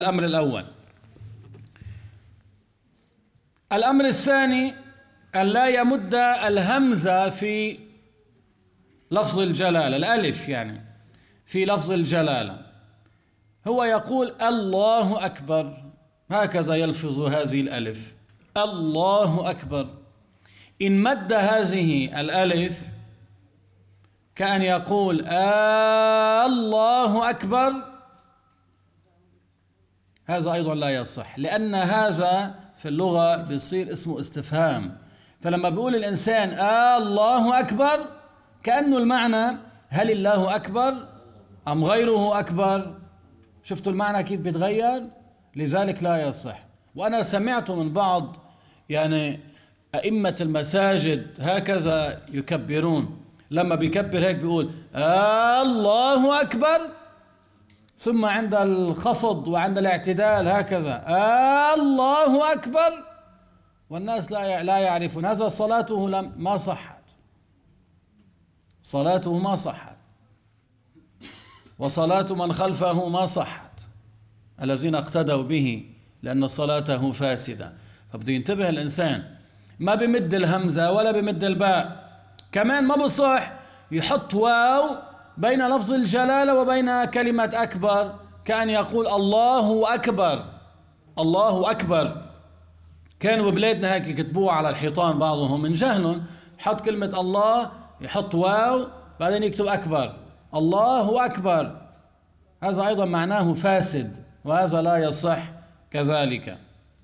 الأمر الأول. الأمر الثاني أن لا يمد الهمزة في لفظ الجلالة، الألف يعني في لفظ الجلالة. هو يقول الله أكبر، هكذا يلفظ هذه الألف، الله أكبر. إن مد هذه الألف كأن يقول الله أكبر، هذا أيضا لا يصح، لأن هذا في اللغة بيصير اسمه استفهام. فلما بيقول الإنسان الله أكبر كأنه المعنى هل الله أكبر أم غيره أكبر؟ شفتوا المعنى كيف بيتغير؟ لذلك لا يصح. وأنا سمعت من بعض يعني أئمة المساجد هكذا يكبرون، لما بيكبر هيك بيقول الله أكبر، ثم عند الخفض وعند الاعتدال هكذا الله أكبر، والناس لا يعرفون. هذا صلاته ما صحت، صلاته ما صحت، وصلاة من خلفه ما صحت الذين اقتدوا به، لأن صلاته فاسدة. فبده ينتبه الإنسان، ما بمد الهمزة ولا بمد الباء. كمان ما بصح يحط واو بين لفظ الجلالة وبين كلمة أكبر، كأن يقول الله أكبر، الله أكبر. كانوا ببلادنا هيك يكتبوها على الحيطان بعضهم من جهلهم، حط كلمة الله يحط واو بعدين يكتب أكبر، الله أكبر. هذا أيضا معناه فاسد، وهذا لا يصح كذلك.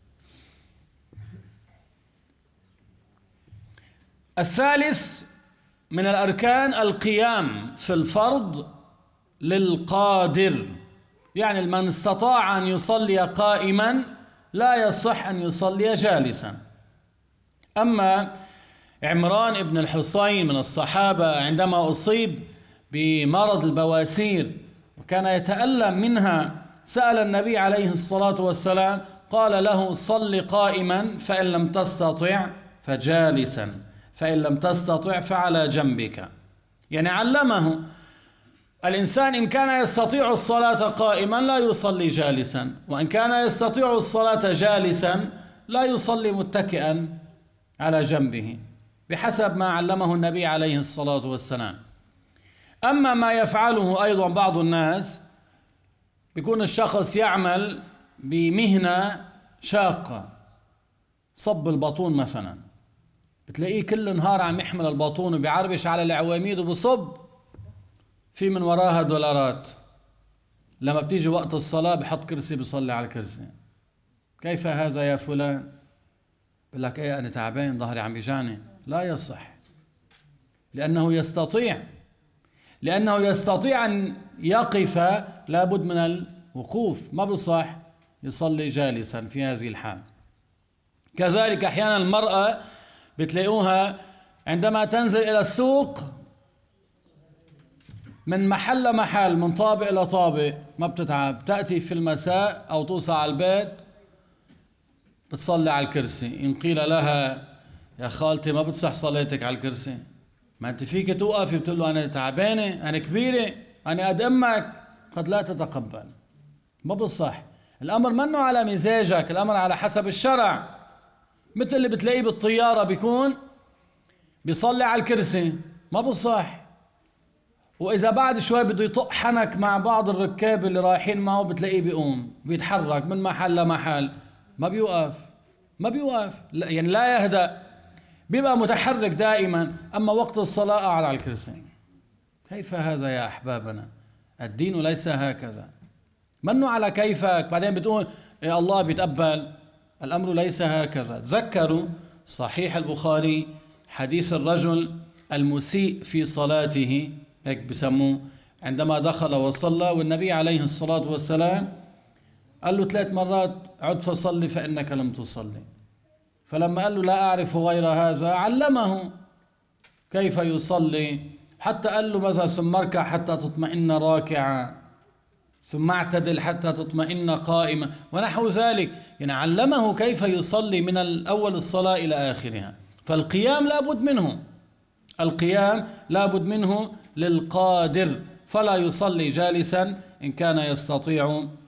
الثالث من الأركان القيام في الفرض للقادر، يعني من استطاع أن يصلي قائما لا يصح أن يصلي جالسا. أما عمران بن الحصين من الصحابة عندما أصيب بمرض البواسير وكان يتألم منها، سأل النبي عليه الصلاة والسلام قال له صل قائما، فإن لم تستطع فجالسا، فإن لم تستطع فعلى جنبك. يعني علمه الإنسان إن كان يستطيع الصلاة قائما لا يصلي جالسا، وإن كان يستطيع الصلاة جالسا لا يصلي متكئا على جنبه، بحسب ما علمه النبي عليه الصلاة والسلام. أما ما يفعله أيضا بعض الناس، بيكون الشخص يعمل بمهنة شاقة، صب البطون مثلا، بتلاقيه كل نهار عم يحمل البطون وبيعربش على العواميد وبصب في من وراها دولارات. لما بتيجي وقت الصلاة بحط كرسي بيصلي على الكرسي. كيف هذا يا فلان؟ بقول لك ايه انا تعبان ظهري عم بيجاني. لا يصح، لأنه يستطيع أن يقف، لابد من الوقوف، ما بصح يصلي جالسا في هذه الحال. كذلك أحيانا المرأة بتلاقوها عندما تنزل إلى السوق من محل لمحل، من طابق إلى طابق، ما بتتعب، تأتي في المساء أو توصل على البيت بتصلي على الكرسي. إن قيل لها يا خالتي ما بتصح صلاتك على الكرسي، ما أنت فيك توقفي، بتقول له أنا تعبانة، أنا كبيرة، أنا قد أمك، قد لا تتقبل، ما بصح. الأمر منه على مزاجك، الأمر على حسب الشرع. مثل اللي بتلاقيه بالطيارة بيكون بيصلي على الكرسي، ما بصح. وإذا بعد شوي بده يطق حنك مع بعض الركاب اللي رايحين معه بتلاقيه بيقوم بيتحرك من محل لمحل، ما بيوقف يعني لا يهدأ، بيبقى متحرك دائما. أما وقت الصلاة قاعد على الكرسي. كيف هذا يا أحبابنا؟ الدين ليس هكذا، منه على كيفك. بعدين بتقول يا الله بيتقبل، الأمر ليس هكذا. تذكروا صحيح البخاري حديث الرجل المسيء في صلاته، هيك بسموه، عندما دخل وصلى والنبي عليه الصلاة والسلام قال له 3 مرات عد فصلي فإنك لم تصلي. فلما قال له لا أعرف غير هذا علمه كيف يصلي، حتى قال له مثلا ثم اركع حتى تطمئن راكعا، ثم اعتدل حتى تطمئن قائما، ونحو ذلك. يعني علمه كيف يصلي من الأول الصلاة إلى آخرها. فالقيام لابد منه، القيام لابد منه للقادر، فلا يصلي جالسا إن كان يستطيع